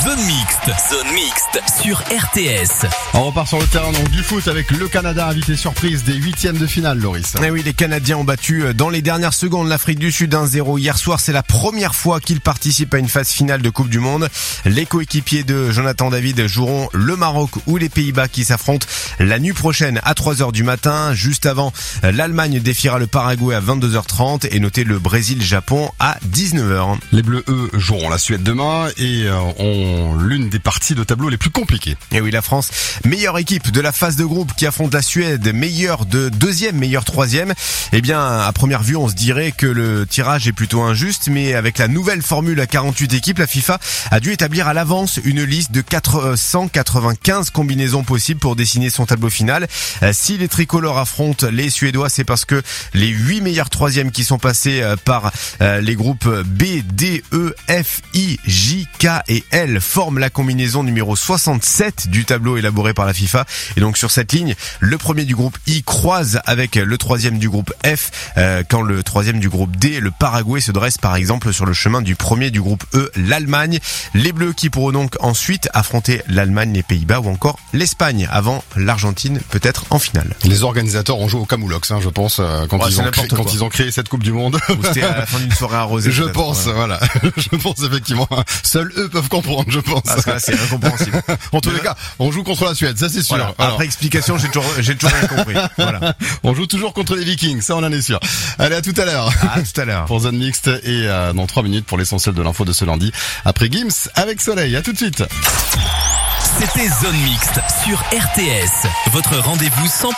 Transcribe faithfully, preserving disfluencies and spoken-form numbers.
Zone Mixte. Zone Mixte sur R T S. On repart sur le terrain donc du foot avec le Canada, invité surprise des huitièmes de finale, Loris. Eh oui, les Canadiens ont battu dans les dernières secondes l'Afrique du Sud un zéro hier soir. C'est la première fois qu'ils participent à une phase finale de Coupe du Monde. Les coéquipiers de Jonathan David joueront le Maroc ou les Pays-Bas qui s'affrontent la nuit prochaine à trois heures du matin. Juste avant, l'Allemagne défiera le Paraguay à vingt-deux heures trente et notez le Brésil-Japon à dix-neuf heures. Les Bleus, eux, joueront la Suède demain et euh, ont l'une des parties de tableau les plus compliquées. Et oui, la France, meilleure équipe de la phase de groupe qui affronte la Suède, meilleure de deuxième, meilleure troisième. Eh bien, à première vue, on se dirait que le tirage est plutôt injuste, mais avec la nouvelle formule à quarante-huit équipes, la FIFA a dû établir à l'avance une liste de quatre cent quatre-vingt-quinze combinaisons possibles pour dessiner son tableau final. Si les tricolores affrontent les Suédois, c'est parce que les huit meilleurs troisièmes qui sont passés par les groupes B, D, E, F, I, J, K et L forment la combinaison numéro soixante-sept du tableau élaboré par la FIFA. Et donc sur cette ligne, le premier du groupe I croise avec le troisième du groupe F, euh, quand le troisième du groupe D, le Paraguay, se dresse par exemple sur le chemin du premier du groupe E, l'Allemagne. Les Bleus qui pourront donc ensuite affronter l'Allemagne, les Pays-Bas ou encore l'Espagne avant l'Argentine peut-être en finale. Les organisateurs ont joué au Camoulox, hein, je pense, euh, quand, ouais, ils ont créé, quand ils ont créé cette Coupe du Monde. Ou c'était à la fin d'une soirée arrosée. Je pense, ouais. voilà. Je pense effectivement. Seuls eux peuvent comprendre, je pense. Parce que là, c'est incompréhensible. En tous les cas, on joue contre la Suède, ça c'est sûr. Voilà. Alors, après explication, j'ai toujours, j'ai toujours rien compris. Voilà. On joue toujours contre les Vikings, ça on en est sûr. Allez, à tout à l'heure. À tout à l'heure. Pour Zone Mixte et euh, dans trois minutes pour l'essentiel de l'info de ce lundi. Après Gims avec Soleil, à tout de suite. C'était Zone Mixte sur R T S. Votre rendez-vous cent